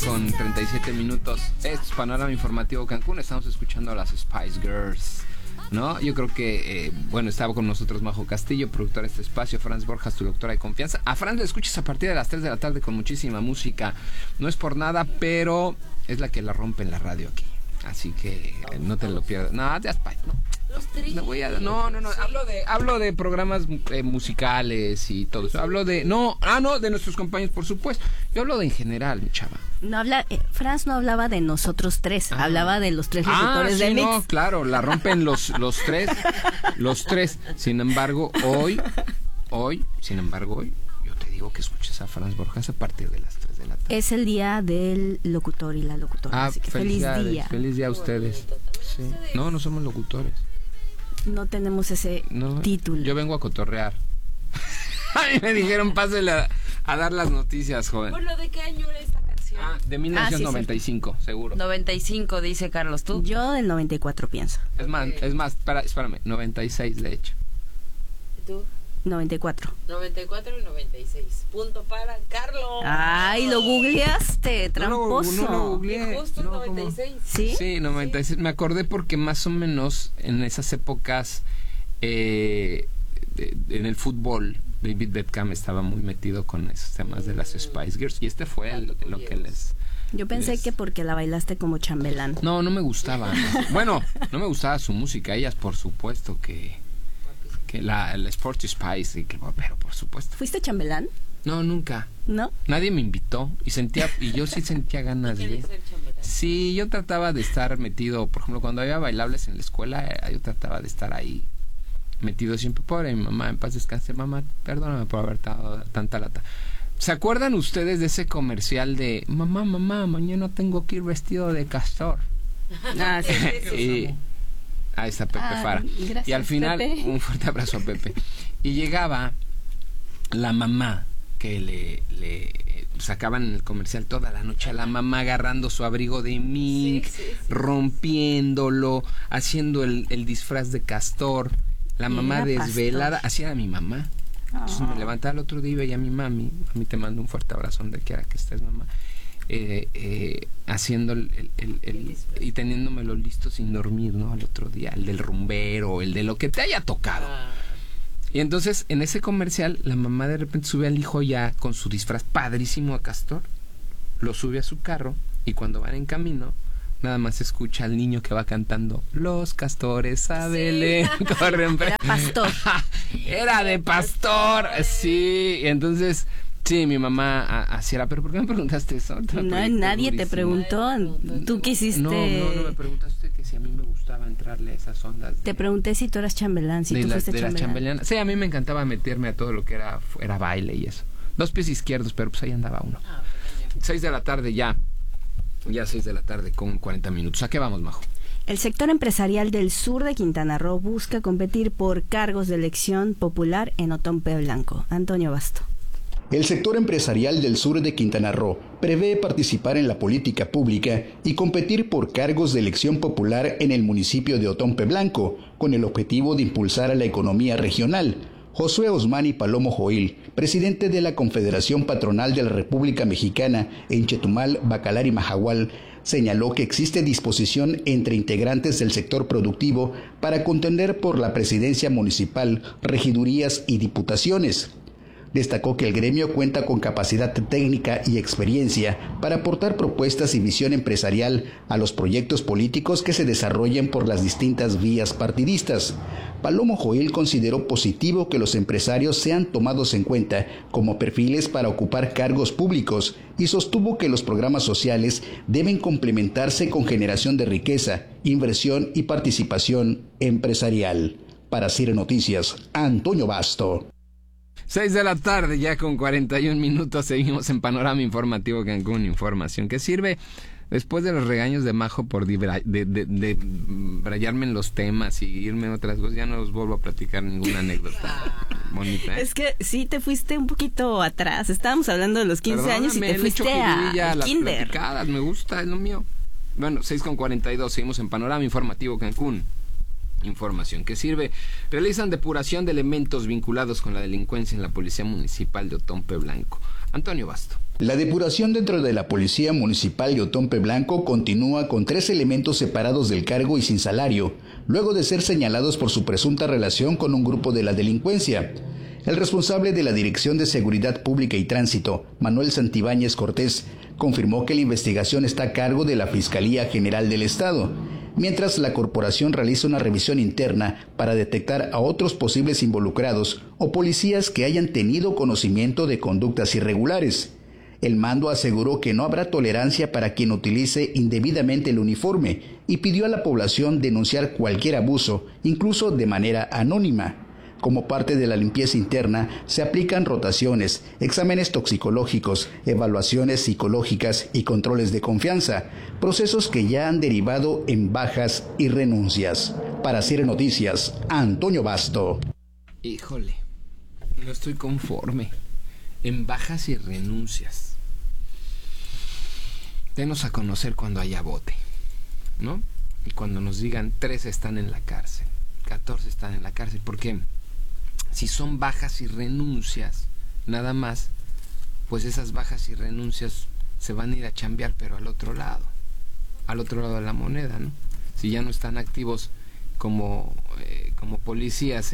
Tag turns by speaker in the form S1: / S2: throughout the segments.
S1: 6:37. Esto es Panorama Informativo Cancún. Estamos escuchando a las Spice Girls, ¿no? Yo creo que, estaba con nosotros Majo Castillo, productora de este espacio, Franz Borjas, tu doctora de confianza. A Franz le escuchas a partir de las 3 de la tarde con muchísima música. No es por nada, pero es la que la rompe en la radio aquí. Así que no te lo pierdas. No, ya Spice, no. No. Hablo de programas musicales y todo eso. Hablo de de nuestros compañeros, por supuesto. Yo hablo de en general, mi chava.
S2: Franz no hablaba de nosotros tres, hablaba de los tres locutores de Mix.
S1: No, claro, la rompen los tres. Sin embargo, hoy, yo te digo que escuches a Franz Borjas a partir de las 3 de la tarde.
S2: Es el día del locutor y la locutora, así que feliz día.
S1: Feliz día a ustedes. Sí. No somos locutores.
S2: No tenemos ese título.
S1: Yo vengo a cotorrear. A mí me dijeron, pásale a dar las noticias, joven.
S3: ¿Por lo de qué año era esta canción?
S1: De 1995, seguro.
S3: 95, dice Carlos, ¿tú?
S2: Yo del 94 pienso.
S1: Es más, espérame, 96 de hecho.
S3: ¿Tú?
S2: 94.
S3: 94 y 96. Punto para Carlos.
S2: Ay, lo googleaste, tramposo.
S1: No lo googleé.
S3: Justo 96.
S2: ¿Sí?
S1: Sí, 96. Sí. Me acordé porque más o menos en esas épocas en el fútbol David Beckham estaba muy metido con esos temas de las Spice Girls y este fue lo que les...
S2: Yo pensé que porque la bailaste como chambelán.
S1: No me gustaba. Bueno, no me gustaba su música. Ellas, por supuesto que la Sporty Spice, pero por supuesto.
S2: ¿Fuiste chambelán?
S1: No, nunca.
S2: ¿No?
S1: Nadie me invitó y yo sí sentía ganas de... Sí, yo trataba de estar metido, por ejemplo, cuando había bailables en la escuela, yo trataba de estar ahí metido siempre. Pobre mi mamá, en paz descanse. Mamá, perdóname por haber dado tanta lata. ¿Se acuerdan ustedes de ese comercial de mamá, mañana tengo que ir vestido de castor?
S2: Sí.
S1: Ahí está Pepe Fara.
S2: Gracias,
S1: y al final,
S2: Pepe.
S1: Un fuerte abrazo a Pepe. Y llegaba la mamá que le sacaban en el comercial toda la noche a la mamá agarrando su abrigo de mink, rompiéndolo, haciendo el disfraz de castor. La mamá desvelada, así era mi mamá. Entonces me levantaba el otro día y veía a mi mami. A mí te mando un fuerte abrazo donde quiera que estés, mamá. Haciendo y teniéndomelo listo sin dormir, ¿no? Al otro día, el del rumbero, el de lo que te haya tocado. Y entonces en ese comercial la mamá de repente sube al hijo ya con su disfraz padrísimo a castor, lo sube a su carro y cuando van en camino nada más escucha al niño que va cantando los castores a Belén corren.
S2: Era pastor.
S1: Era de pastor, sí. Y entonces sí, mi mamá así era. ¿Pero por qué me preguntaste eso?
S2: Nadie te preguntó. ¿Tú qué hiciste?
S1: No me preguntaste que si a mí me gustaba entrarle a esas ondas.
S2: Te pregunté si tú eras chambelán, si tú fuiste chambelán.
S1: Sí, a mí me encantaba meterme a todo lo que era baile y eso. 2 pies izquierdos, pero pues ahí andaba uno. 6 de la tarde ya. Ya 6 de la tarde con 40 minutos. ¿A qué vamos, Majo?
S2: El sector empresarial del sur de Quintana Roo busca competir por cargos de elección popular en Otompe Blanco. Antonio Basto.
S4: El sector empresarial del sur de Quintana Roo prevé participar en la política pública y competir por cargos de elección popular en el municipio de Otompe Blanco, con el objetivo de impulsar a la economía regional. Josué Osmani Palomo Joil, presidente de la Confederación Patronal de la República Mexicana en Chetumal, Bacalar y Mahahual, señaló que existe disposición entre integrantes del sector productivo para contender por la presidencia municipal, regidurías y diputaciones. Destacó que el gremio cuenta con capacidad técnica y experiencia para aportar propuestas y visión empresarial a los proyectos políticos que se desarrollen por las distintas vías partidistas. Palomo Joil consideró positivo que los empresarios sean tomados en cuenta como perfiles para ocupar cargos públicos y sostuvo que los programas sociales deben complementarse con generación de riqueza, inversión y participación empresarial. Para CIRE Noticias, Antonio Basto.
S1: 6 de la tarde, ya con 41 minutos, seguimos en Panorama Informativo Cancún, información que sirve después de los regaños de Majo por brayarme en los temas y irme a otras cosas. Ya no os vuelvo a platicar ninguna anécdota bonita.
S2: Es que sí te fuiste un poquito atrás. Estábamos hablando de los 15 años y te fuiste a kinder.
S1: Me gusta, es lo mío. Bueno, 6:42, seguimos en Panorama Informativo Cancún. Información que sirve. Realizan depuración de elementos vinculados con la delincuencia en la Policía Municipal de Otompe Blanco. Antonio Basto.
S4: La depuración dentro de la Policía Municipal de Otompe Blanco continúa con 3 elementos separados del cargo y sin salario, luego de ser señalados por su presunta relación con un grupo de la delincuencia. El responsable de la Dirección de Seguridad Pública y Tránsito, Manuel Santibáñez Cortés, confirmó que la investigación está a cargo de la Fiscalía General del Estado, mientras la corporación realiza una revisión interna para detectar a otros posibles involucrados o policías que hayan tenido conocimiento de conductas irregulares. El mando aseguró que no habrá tolerancia para quien utilice indebidamente el uniforme y pidió a la población denunciar cualquier abuso, incluso de manera anónima. Como parte de la limpieza interna, se aplican rotaciones, exámenes toxicológicos, evaluaciones psicológicas y controles de confianza, procesos que ya han derivado en bajas y renuncias. Para CIR Noticias, Antonio Basto.
S1: Híjole, no estoy conforme. En bajas y renuncias. Denos a conocer cuando haya bote, ¿no? Y cuando nos digan 13 están en la cárcel, 14 están en la cárcel, porque si son bajas y renuncias, nada más, pues esas bajas y renuncias se van a ir a chambear, pero al otro lado de la moneda, ¿no? Si ya no están activos como policías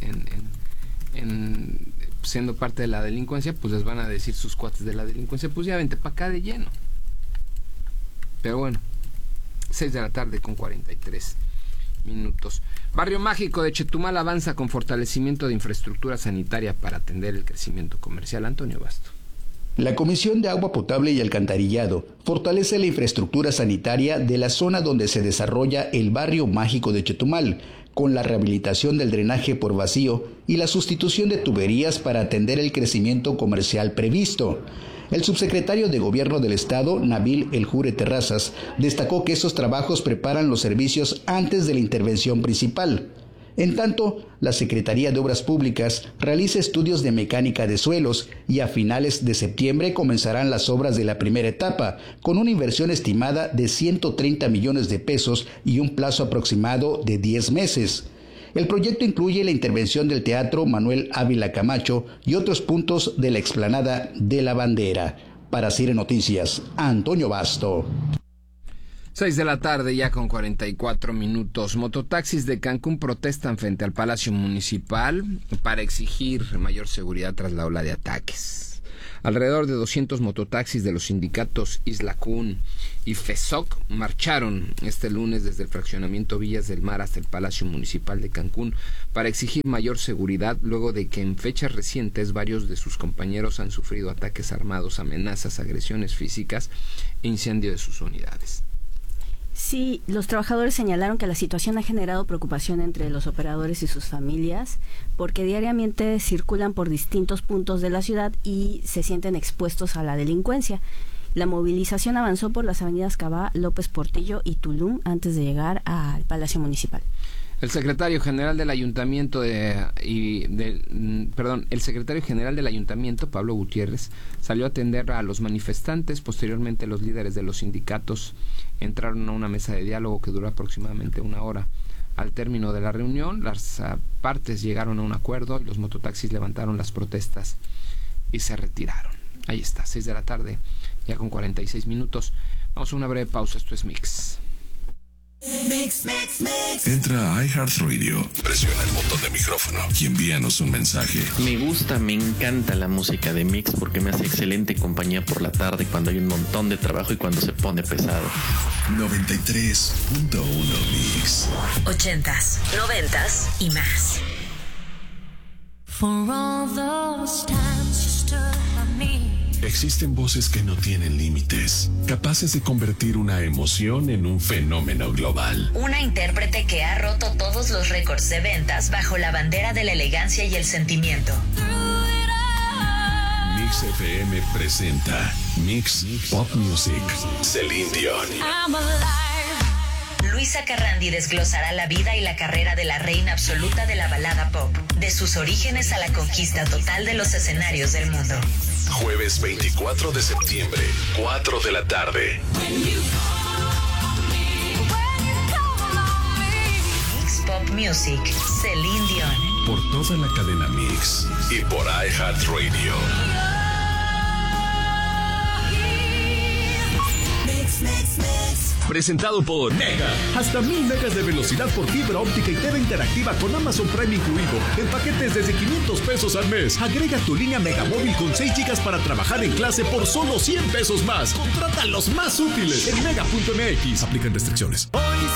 S1: siendo parte de la delincuencia, pues les van a decir sus cuates de la delincuencia, pues ya vente para acá de lleno. Pero bueno, 6 de la tarde con 43 minutos. Barrio Mágico de Chetumal avanza con fortalecimiento de infraestructura sanitaria para atender el crecimiento comercial. Antonio Basto.
S4: La Comisión de Agua Potable y Alcantarillado fortalece la infraestructura sanitaria de la zona donde se desarrolla el Barrio Mágico de Chetumal, con la rehabilitación del drenaje por vacío y la sustitución de tuberías para atender el crecimiento comercial previsto. El subsecretario de Gobierno del Estado, Nabil El Jure Terrazas, destacó que esos trabajos preparan los servicios antes de la intervención principal. En tanto, la Secretaría de Obras Públicas realiza estudios de mecánica de suelos y a finales de septiembre comenzarán las obras de la primera etapa, con una inversión estimada de 130 millones de pesos y un plazo aproximado de 10 meses. El proyecto incluye la intervención del Teatro Manuel Ávila Camacho y otros puntos de la explanada de la Bandera. Para CIR Noticias, Antonio Basto.
S1: 6 de la tarde ya con 44 minutos. Mototaxis de Cancún protestan frente al Palacio Municipal para exigir mayor seguridad tras la ola de ataques. Alrededor de 200 mototaxis de los sindicatos Islacún y FESOC marcharon este lunes desde el fraccionamiento Villas del Mar hasta el Palacio Municipal de Cancún para exigir mayor seguridad luego de que en fechas recientes varios de sus compañeros han sufrido ataques armados, amenazas, agresiones físicas e incendio de sus unidades.
S2: Sí, los trabajadores señalaron que la situación ha generado preocupación entre los operadores y sus familias porque diariamente circulan por distintos puntos de la ciudad y se sienten expuestos a la delincuencia. La movilización avanzó por las avenidas Cabá, López Portillo y Tulum antes de llegar al Palacio Municipal.
S1: El secretario general del Ayuntamiento Pablo Gutiérrez, salió a atender a los manifestantes. Posteriormente, los líderes de los sindicatos entraron a una mesa de diálogo que duró aproximadamente 1 hora. Al término de la reunión, las partes llegaron a un acuerdo y los mototaxis levantaron las protestas y se retiraron. Ahí está, 6 de la tarde, ya con 46 minutos. Vamos a una breve pausa, esto es Mix.
S5: Entra a iHeartRadio, presiona el botón de micrófono y envíanos un mensaje.
S6: Me encanta la música de Mix porque me hace excelente compañía por la tarde cuando hay un montón de trabajo y cuando se pone pesado.
S5: 93.1 Mix.
S7: 80s, 90s y más.
S8: For all those times you stood by me.
S5: Existen voces que no tienen límites, capaces de convertir una emoción en un fenómeno global.
S7: Una intérprete que ha roto todos los récords de ventas bajo la bandera de la elegancia y el sentimiento.
S5: Mix FM presenta Mix Pop Music. Celine Dion.
S7: Luisa Carrandi desglosará la vida y la carrera de la reina absoluta de la balada pop, de sus orígenes a la conquista total de los escenarios del mundo.
S5: Jueves 24 de septiembre, 4 de la tarde.
S7: Mix Pop Music, Celine Dion.
S5: Por toda la cadena Mix y por iHeartRadio.
S9: Presentado por Mega. Hasta 1000 megas de velocidad por fibra óptica y TV interactiva con Amazon Prime incluido. En paquetes desde 500 pesos al mes. Agrega tu línea Mega Móvil con 6 gigas para trabajar en clase por solo 100 pesos más. Contrata los más útiles en mega.mx. Aplican restricciones.